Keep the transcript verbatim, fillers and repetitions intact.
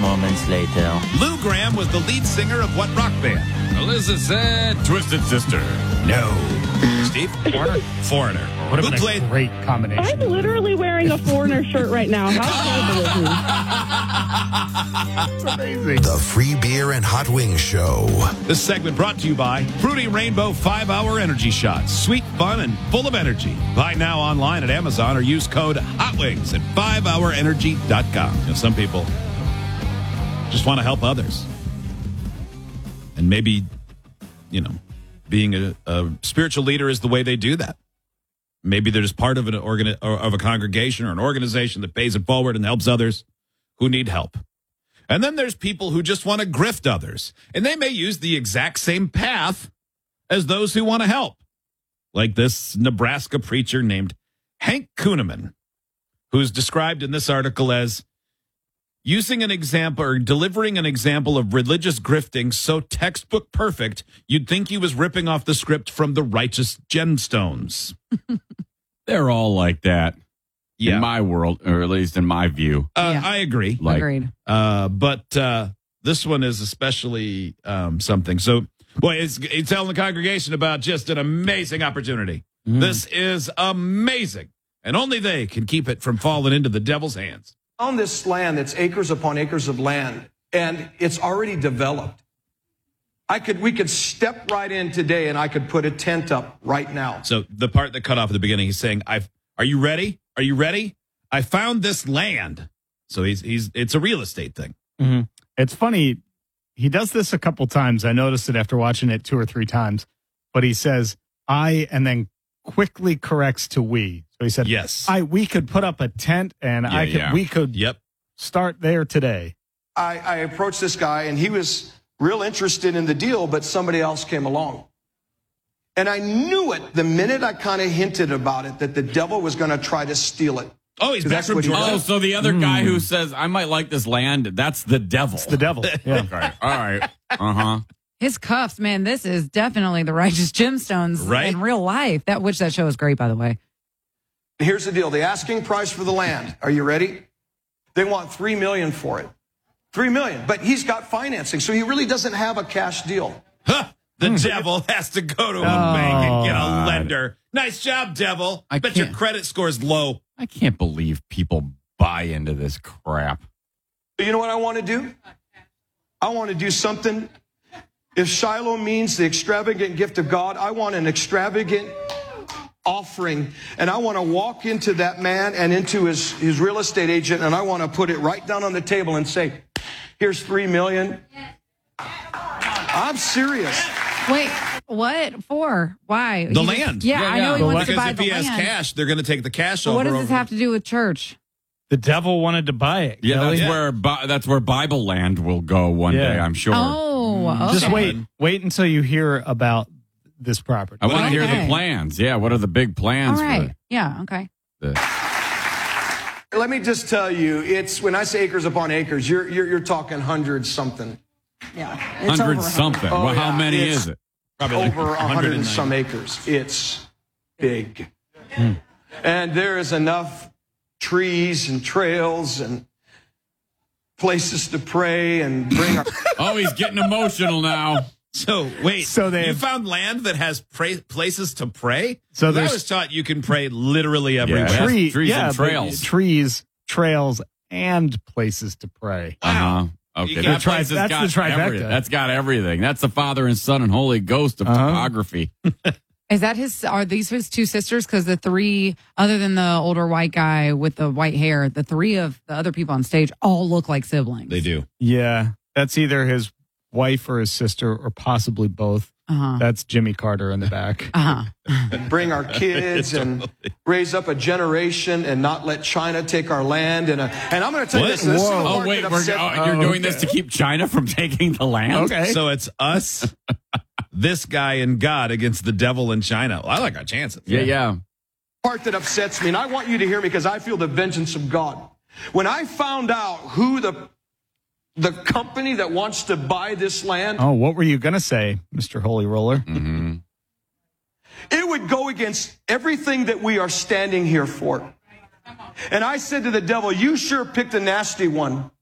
moments later. Lou Gramm was the lead singer of what rock band? Alyssa said Twisted Sister. No. Steve? Foreigner? Foreigner. Would have Who been played? a great combination. I'm literally wearing a Foreigner shirt right now. How terrible is me? That's amazing. The Free Beer and Hot Wings Show. This segment brought to you by Fruity Rainbow five hour Energy Shots. Sweet, fun, and full of energy. Buy now online at Amazon or use code HOTWINGS at five hour energy dot com. You know, some people just want to help others. And maybe, you know, being a, a spiritual leader is the way they do that. Maybe they're just part of an organ or of a congregation or an organization that pays it forward and helps others who need help. And then there's people who just want to grift others, and they may use the exact same path as those who want to help. Like this Nebraska preacher named Hank Kuhneman, who's described in this article as using an example or delivering an example of religious grifting so textbook perfect, you'd think he was ripping off the script from the Righteous Gemstones. They're all like that. Yeah. In my world, or at least in my view. Uh, Yeah. I agree. Like, Agreed. Uh, but uh, this one is especially um, something. So, boy, it's, it's telling the congregation about just an amazing opportunity. Mm. This is amazing. And only they can keep it from falling into the devil's hands. On this land, it's acres upon acres of land, and it's already developed. I could, we could step right in today, and I could put a tent up right now. So the part that cut off at the beginning, he's saying, "I've. Are you ready? Are you ready? I found this land." So he's he's. It's a real estate thing. Mm-hmm. It's funny. He does this a couple times. I noticed it after watching it two or three times. But he says "I" and then quickly corrects to "we." So he said, Yes. I we could put up a tent and Yeah, I could yeah. we could Yep. start there today." I, I approached this guy, and he was real interested in the deal, but somebody else came along. And I knew it the minute I kind of hinted about it, that the devil was going to try to steal it. Oh, he's back That's from what he Georgia. Oh, so the other guy who says, I might like this land, that's the devil. It's the devil. Yeah. Okay. All right. Uh-huh. His cuffs, man, this is definitely the Righteous Gemstones Right? in real life. That which that show is great, by the way. Here's the deal. The asking price for the land. Are you ready? They want three million dollars for it. Three million dollars. But he's got financing, so he really doesn't have a cash deal. Huh, the devil has to go to a bank and get a lender. Nice job, devil. I I bet your can't- credit score's low. I can't believe people buy into this crap. But you know what I want to do? I want to do something. If Shiloh means the extravagant gift of God, I want an extravagant offering. And I want to walk into that man and into his, his real estate agent, and I want to put it right down on the table and say, here's three million dollars. I'm serious. Wait, what for? Why? The He land. Just, yeah, Yeah, I know yeah. he wants to Because buy if the he has land. cash, they're going to take the cash But over. what does this over- have to do with church? The devil wanted to buy it. Yeah, Kelly. that's where Bi- that's where Bible land will go one Yeah. day, I'm sure. Oh, okay. Just wait. Wait until you hear about this property. I want to hear Okay. the plans. Yeah, what are the big All plans right. Yeah, okay. for this? Let me just tell you, it's when I say acres upon acres, you're you're, you're talking hundreds something. Yeah. It's over Hundred a something. Oh, well, how yeah, many it's- is it? Probably like Over a hundred and one some hundred acres. It's big. And there is enough trees and trails and places to pray and bring our Oh, he's getting emotional now. So wait, So they you have- found land that has pray, places to pray? So 'Cause I there's- was taught you can pray literally everywhere. Yeah. Tree- trees yeah, and but trails. trees, trails, and places to pray. Uh-huh. Okay, You that can't- place has that's got the trifecta. everything. That's got everything. That's the Father and Son and Holy Ghost of Uh-huh. topography. Is that his? Are these his two sisters? Because the three, other than the older white guy with the white hair, the three of the other people on stage all look like siblings. They do. Yeah, that's either his wife or his sister, or possibly both. Uh huh. That's Jimmy Carter in the back. Uh huh. bring our kids and raise up a generation and not let China take our land. And, uh, and I'm going to tell you What? this. This is the Whoa. Oh part wait, that we're, upset- oh, you're Oh, doing this okay. to keep China from taking the land? Okay. So it's us, this guy, and God against the devil and China. Well, I like our chances. Yeah, yeah. part that upsets me, and I want you to hear me because I feel the vengeance of God. When I found out who the the company that wants to buy this land, Oh, what were you going to say, Mister Holy Roller? Mm-hmm. it would go against everything that we are standing here for. And I said to the devil, you sure picked a nasty one.